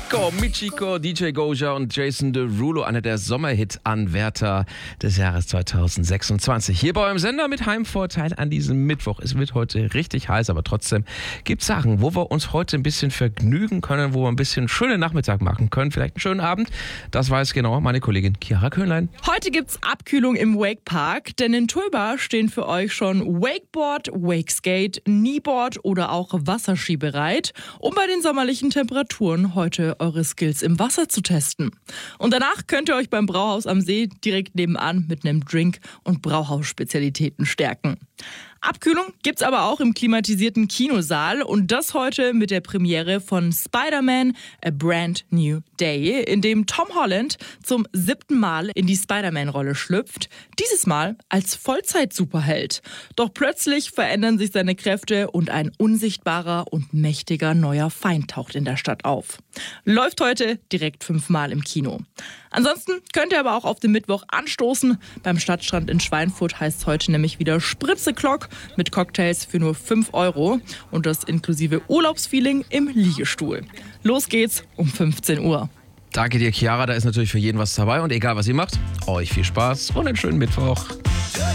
Michiko, DJ Goja und Jason Derulo, einer der Sommerhit-Anwärter des Jahres 2026. Hier bei eurem Sender mit Heimvorteil an diesem Mittwoch. Es wird heute richtig heiß, aber trotzdem gibt es Sachen, wo wir uns heute ein bisschen vergnügen können, wo wir ein bisschen schönen Nachmittag machen können, vielleicht einen schönen Abend. Das weiß genau meine Kollegin Chiara Köhnlein. Heute gibt's Abkühlung im Wakepark, denn in Tulba stehen für euch schon Wakeboard, Wakeskate, Kneeboard oder auch Wasserski bereit, um bei den sommerlichen Temperaturen heute eure Skills im Wasser zu testen. Und danach könnt ihr euch beim Brauhaus am See direkt nebenan mit einem Drink und Brauhausspezialitäten stärken. Abkühlung gibt's aber auch im klimatisierten Kinosaal und das heute mit der Premiere von Spider-Man A Brand New Day, in dem Tom Holland zum 7. Mal in die Spider-Man-Rolle schlüpft, dieses Mal als Vollzeit-Superheld. Doch plötzlich verändern sich seine Kräfte und ein unsichtbarer und mächtiger neuer Feind taucht in der Stadt auf. Läuft heute direkt 5 Mal im Kino. Ansonsten könnt ihr aber auch auf den Mittwoch anstoßen. Beim Stadtstrand in Schweinfurt heißt es heute nämlich wieder Spritzeklock mit Cocktails für nur 5 € und das inklusive Urlaubsfeeling im Liegestuhl. Los geht's um 15 Uhr. Danke dir, Chiara. Da ist natürlich für jeden was dabei. Und egal, was ihr macht, euch viel Spaß und einen schönen Mittwoch.